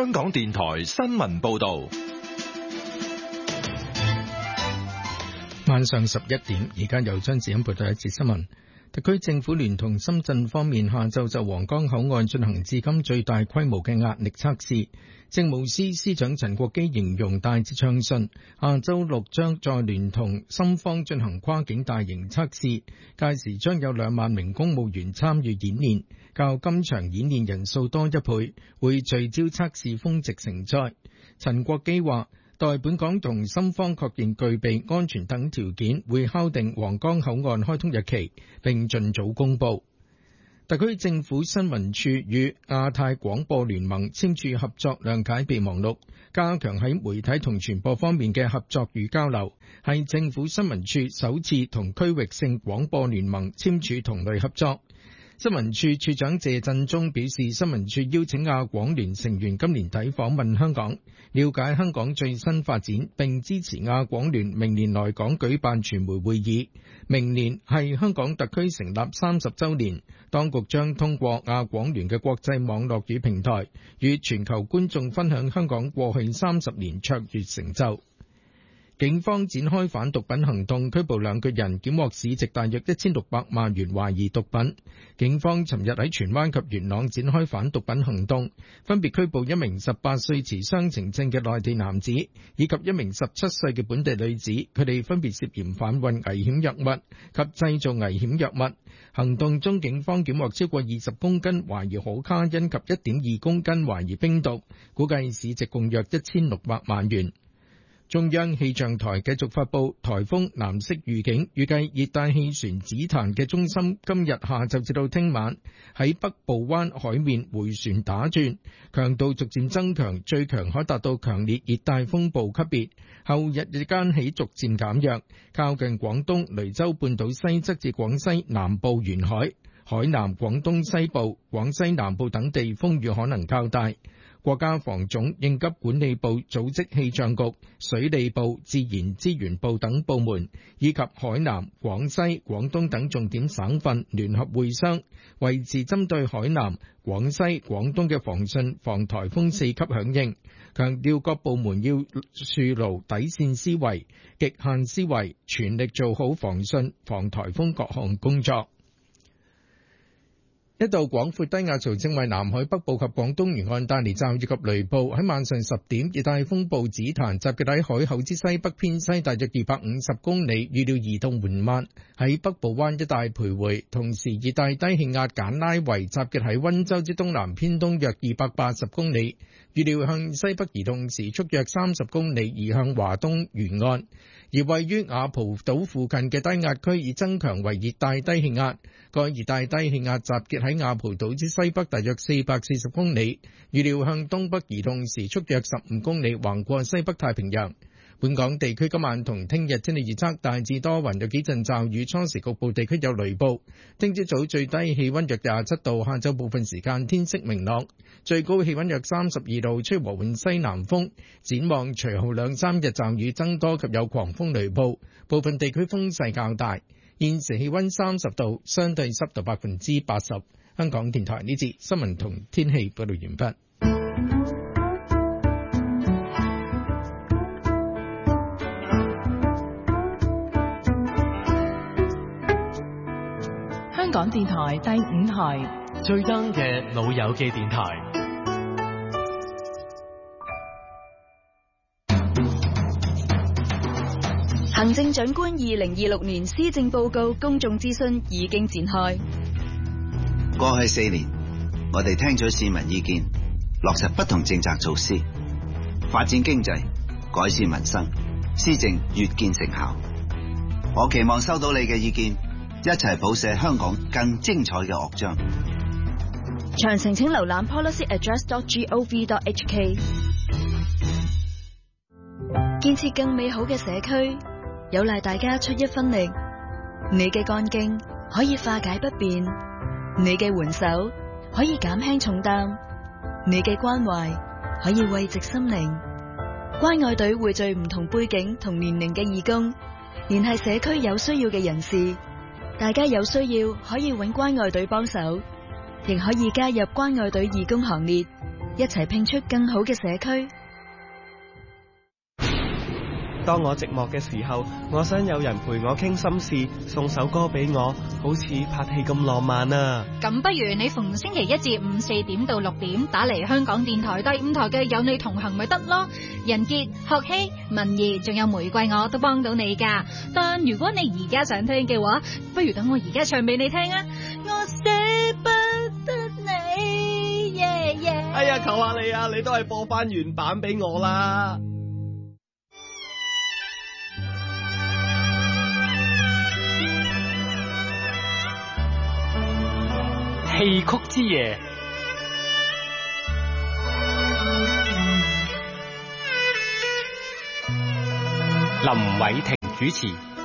香港電台新聞報道。 晚上11點，而家由張子欣報道一節新聞。特區政府聯同深圳方面下晝就皇崗口岸進行至今最大規模嘅壓力測試。政務司司長陳國基形容大致暢順，下周六將再聯同深方進行跨境大型測試，屆時將有2萬名公務員參與演練，較今場演練人數多1倍，會聚焦測試峰值承載。陳國基話，待本港同深方確認具備安全等條件，會敲定皇崗口岸開通日期，並盡早公佈。特區政府新聞處與亞太廣播聯盟簽署合作諒解備忘錄，加強喺媒體同傳播方面嘅合作與交流，係政府新聞處首次同區域性廣播聯盟簽署同類合作。新聞處處長謝振中表示，新聞處邀請亞廣聯成員今年底訪問香港，了解香港最新發展，並支持亞廣聯明年來港舉辦傳媒會議。明年係香港特區成立30週年，當局將通過亞廣聯嘅國際網絡與平台，與全球觀眾分享香港過去30年卓越成就。警方展開反毒品行動，拘捕2個人，檢獲市值大約1600萬元懷疑毒品。警方尋日喺荃灣及元朗展開反毒品行動，分別拘捕一名18歲持雙程證嘅內地男子，以及一名17歲嘅本地女子，佢哋分別涉嫌販運危險藥物及製造危險藥物。行動中，警方檢獲超過20公斤懷疑可卡因及1.2公斤懷疑冰毒，估計市值共約1600萬元。中央氣象台繼續發佈颱風藍色預警，預計熱帶氣旋紫檀嘅中心今日下晝至到聽晚喺北部灣海面迴旋打轉，強度逐漸增強，最強可達到強烈熱帶風暴級別。後日日間起逐漸減弱，靠近廣東雷州半島西側至廣西南部沿海、海南、廣東西部、廣西南部等地風雨可能較大。國家防總應急管理部組織氣象局、水利部、自然資源部等部門，以及海南、廣西、廣東等重點省份聯合會商，維持針對海南、廣西、廣東嘅防汛防颱風4級響應，強調各部門要樹牢底線思維、極限思維，全力做好防汛防颱風各項工作。一道廣闊低壓槽正為南海北部及廣東沿岸帶嚟驟雨及雷暴。喺晚上10點，熱帶風暴紫檀集結喺海口之西北偏西大約250公里，預料移動緩慢，喺北部灣一帶徘徊。同時，熱帶低氣壓簡拉維集結喺溫州之東南偏東約280公里，預料向西北移動時速約30公里，移向華東沿岸。而位於雅蒲島附近嘅低壓區已增強為熱帶低氣壓，該熱帶低氣壓集結喺雅蒲島之西北大約440公里，預料向東北移動時速約15公里，橫過西北太平洋。本港地區今晚同聽日天氣預測大致多雲，有幾陣驟雨，初時局部地區有雷暴。聽朝早最低氣溫約27度，下晝部分時間天色明朗，最高氣溫約32度，吹和緩西南風。展望隨後2-3日驟雨增多及有狂風雷暴，部分地區風勢較大。現時氣溫30度，相對濕度80%。香港電台呢節新聞同天氣報道完畢。 香港電台第5台最 young 嘅老友記電台。 行政長官2026年施政報告公眾諮詢已經展開。 過去4年，我哋聽取市民意見，落實不同政策措施，發展經濟，改善民生，施政越見成效。我期望收到你嘅意見，一齊譜寫香港更精彩嘅樂章。 詳情請瀏覽 policyaddress.gov.hk。建設更美好嘅社區，有賴大家出一分力。你嘅幹勁可以化解不便，你嘅援手可以減輕重擔，你嘅關懷可以慰藉心靈。關愛隊匯聚唔同背景同年齡嘅義工，聯繫社區有需要嘅人士。大家有需要可以揾關愛隊幫手，亦可以加入關愛隊義工行列， 一齊拼出更好嘅社區。 當我寂寞嘅時候，我想有人陪我傾心事，送首歌俾我，好似拍戲咁浪漫啊！ 咁不如你逢星期一至五4點到6點打嚟香港電台第5台嘅有你同行咪得咯。人傑、學希、文怡仲有玫瑰我都幫到你噶。但如果你而家想聽嘅話，不如等我而家唱俾你聽啊！我捨不得你，耶耶！ 哎呀，求下你啊，你都係播翻原版俾我啦。 戲曲之夜， 林偉霆主持。